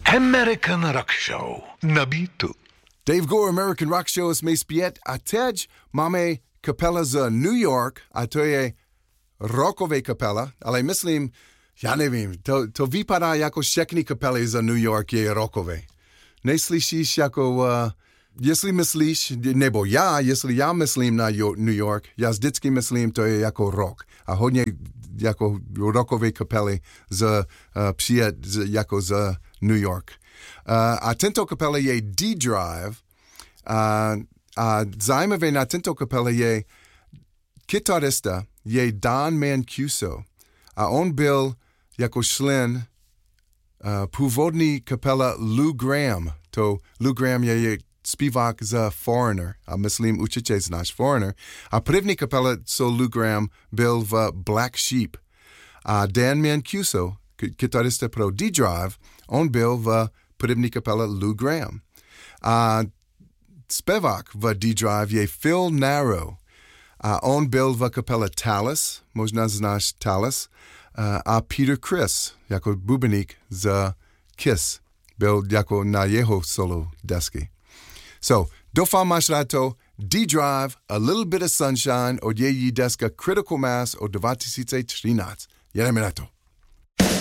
American Rock Show na Beatu. Dave Gore, American Rock Show jsme zpět a teď máme kapela z New York a to je rockové kapela, ale myslím, já nevím, to vypadá jako všechny kapely z New York je rockové. Neslyšíš jako, jestli myslíš, nebo jestli já myslím na New York, já vždycky myslím, to je jako rock. A hodně jako rockové kapely jako z New York. A tento kapela je D-Drive a zajímavé na tento kapela je kytarista je Don Mancuso a on byl jako člen původní kapela Lou Gramm. To Lou Gramm je zpívák z Foreigner a myslím určitě znáš Foreigner. A první kapela, co Lou Gramm byl v Black Sheep. A Dan Mancuso, kytarista pro D-Drive, on byl v první kapela Lou Gramm. A zpěvák v D-Drive je Phil Narrow. A on byl v kapele Talas, možná znáš Talas, a Peter Criss, jako bubeník z Kiss, byl jako na jeho solo desky. So, doufám máš rád to. D-Drive, A Little Bit of Sunshine od její deska Critical Mass od 2013. Jedeme na to.